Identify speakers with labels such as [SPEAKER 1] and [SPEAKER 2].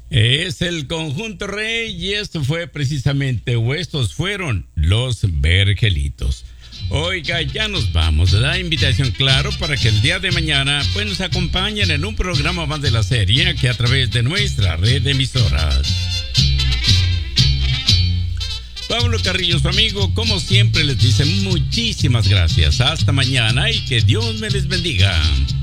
[SPEAKER 1] Es el conjunto Rey y esto fue precisamente, o estos fueron los Vergelitos. Oiga, ya nos vamos. Da invitación, claro, para que el día de mañana pues nos acompañen en un programa más de la serie que a través de nuestra red de emisoras. Pablo Carrillo, su amigo, como siempre les dice muchísimas gracias. Hasta mañana y que Dios me les bendiga.